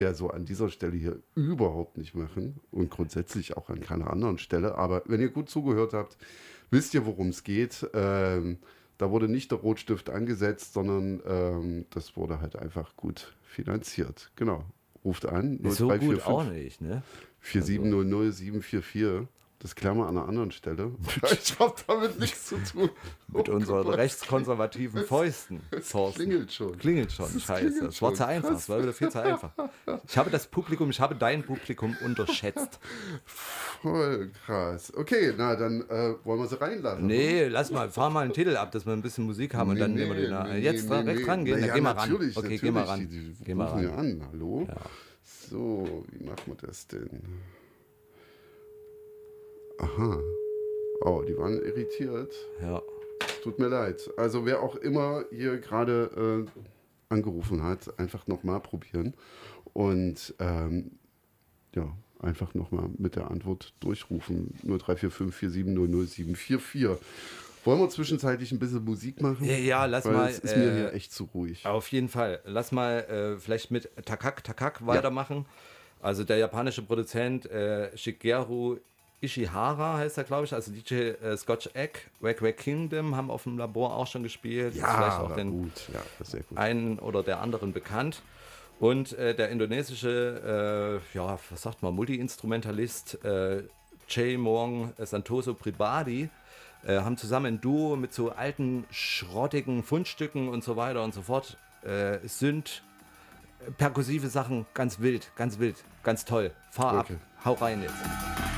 ja so an dieser Stelle hier überhaupt nicht machen und grundsätzlich auch an keiner anderen Stelle. Aber wenn ihr gut zugehört habt, wisst ihr, worum es geht. Da wurde nicht der Rotstift angesetzt, sondern das wurde halt einfach gut finanziert. Genau. Ruft an So gut 0345 auch nicht, ne? 4700 744. Das klären wir an einer anderen Stelle. Ich habe damit nichts zu tun. Mit unseren rechtskonservativen Fäusten. Thorsten. Klingelt schon. Klingelt schon, scheiße. Es war zu einfach, es war wieder viel zu einfach. Ich habe dein Publikum unterschätzt. Voll krass. Okay, na dann wollen wir sie reinlassen. Nee, lass mal, fahr mal einen Titel ab, dass wir ein bisschen Musik haben und dann nehmen wir den. Jetzt direkt rangehen, dann geh mal ran. Okay, geh mal ran. Die rufen ja an, hallo? Ja. So, wie machen wir das denn? Aha. Oh, die waren irritiert. Ja. Tut mir leid. Also wer auch immer hier gerade angerufen hat, einfach nochmal probieren. Und ja, einfach nochmal mit der Antwort durchrufen. 0345 4700 744. Wollen wir zwischenzeitlich ein bisschen Musik machen? Ja, lass mal. Es ist mir hier echt zu ruhig. Auf jeden Fall. Lass mal vielleicht mit Takak weitermachen. Also der japanische Produzent Shigeru Ishihara heißt er, glaube ich. Also DJ Scotch Egg, Wack Kingdom haben auf dem Labor auch schon gespielt. Ja, ist vielleicht auch sehr gut. einen oder der anderen bekannt. Und der indonesische, was sagt man, Multi-Instrumentalist Jay Mong Santoso Pribadi haben zusammen ein Duo mit so alten, schrottigen Fundstücken und so weiter und so fort. Synth, perkussive Sachen, ganz wild, ganz toll. Fahr ab, hau rein jetzt.